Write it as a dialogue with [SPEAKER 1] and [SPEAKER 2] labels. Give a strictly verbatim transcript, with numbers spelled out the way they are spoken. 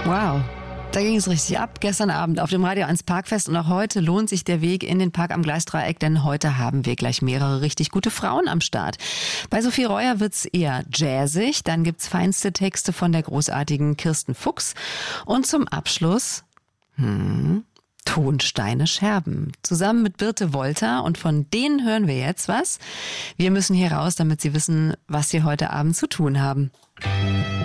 [SPEAKER 1] Wow. Da ging es richtig ab, gestern Abend auf dem Radio eins Parkfest, und auch heute lohnt sich der Weg in den Park am Gleisdreieck, denn heute haben wir gleich mehrere richtig gute Frauen am Start. Bei Sophie Reuer wird's eher jazzig, dann gibt's feinste Texte von der großartigen Kirsten Fuchs und zum Abschluss hm, Tonsteine Scherben, zusammen mit Birte Wolter, und von denen hören wir jetzt was. Wir müssen hier raus, damit Sie wissen, was Sie heute Abend zu tun haben.